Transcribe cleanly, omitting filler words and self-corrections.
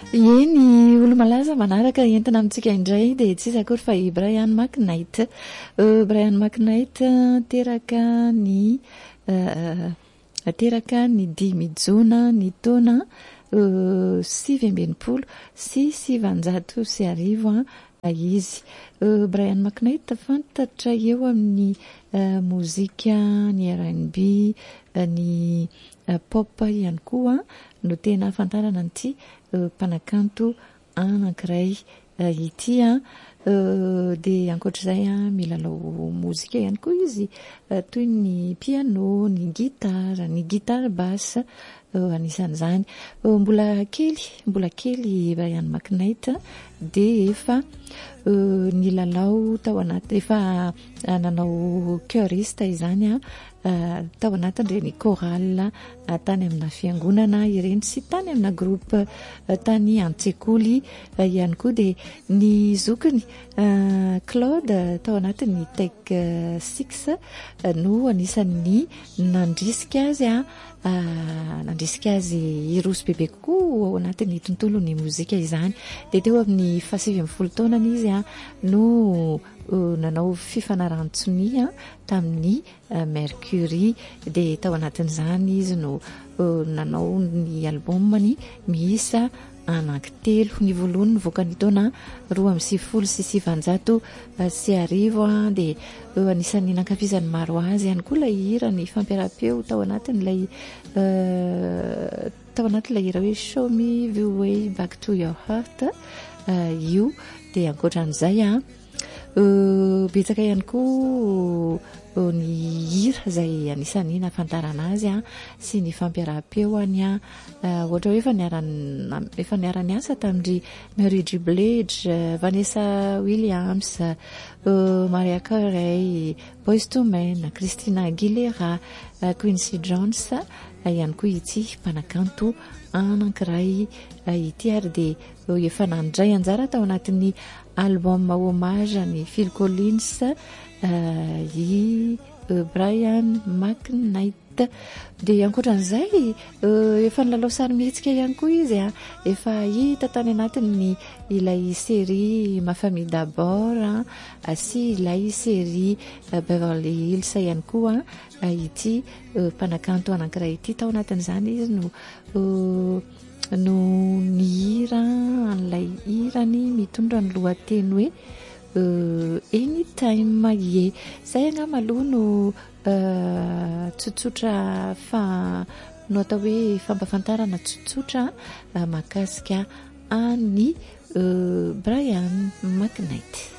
Eny olo malaza manaraka entina amintsika indray dia tsy izy akory fa i Brian McKnight. Brian McKnight teraka ny 5 jona ny taona 7 sy 700 izy. Brian McKnight fantatra eo amin'ny mozika, ny R&B, ny pop ihany koa no tena afantarana an'ity mpanakanto anankiray ity dia ankoatr'izay milalao mozika ihany koa izy toy ny piano, ny gitara basse anisan'izany. Mbola kely Brian McKnight dia efa nilalao tao anaty, efa nanao choriste izany tao anatin'ireny chorale tany amina fiangonana ireny sy tany amina groupe tany an-tsekoly ihany koa. dia ny zokiny Claude tao anatin'ny Take 6 no anisan'ny nandrisika azy irosy bebe kokoa ao anatin'ny tontolon'ny mozika izany. dia teo amin'ny 7 taonany izy no nanao fifanarahantsonia tamin'ny Mercury. dia tao anatin'izany izy no nanao ny albumany miisa anankitelo. Ny voalohany nivoaka ny taona 2017 dia anisan'ny nankafizany maro azy ihany koa ilay hira ny fampiara-peo tao anatin'ilay hira hoe Show Me the Way Back to Your Heart io. dia ankoatran'izay betsaka ihany koa ny hira izay anisan'ny nafantarana azy sy ny fampiara-peoany ohatra hoe efa niarany asa tamin'ny Mary J. Blige, Vanessa Williams, Mariah Carey, Boyz II Men, Christina Aguilera, Quincy Jones ihany koa ity mpanakanto anankiray ity. ary dia efa nandray anjara tao anatin'ny album hommage ny Phil Collins i Brian McKnight. dia ankoatran'izay efa nilalao sarimihetsika ihany koa izy efa hita tany anatin'ny ilay série Ma Famille d'Abord sy ilay série Beverly Hills ihany koa ity mpanakanto anankiray ity. tao anatin'izany izy no nihira an'ilay hirany mitondra ny lohateny hoe Anytime ye. Zay angamba aloha no tsotsotra no atao hoe fampafantarana tsotsotra mahakasika any Brian McKnight.